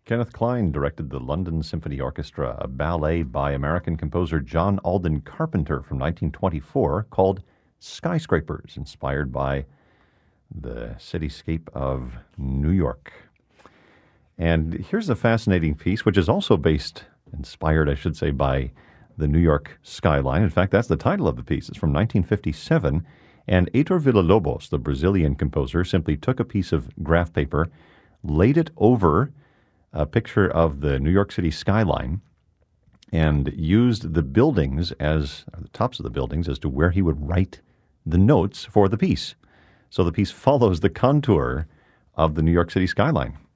Kenneth Klein directed the London Symphony Orchestra, a ballet by American composer John Alden Carpenter from 1924 called Skyscrapers, inspired by the cityscape of New York. And here's a fascinating piece, which is also inspired, I should say, by the New York skyline. In fact, that's the title of the piece. It's from 1957, and Heitor Villa-Lobos, the Brazilian composer, simply took a piece of graph paper, laid it over a picture of the New York City skyline, and used the buildings the tops of the buildings as to where he would write the notes for the piece. So the piece follows the contour of the New York City skyline.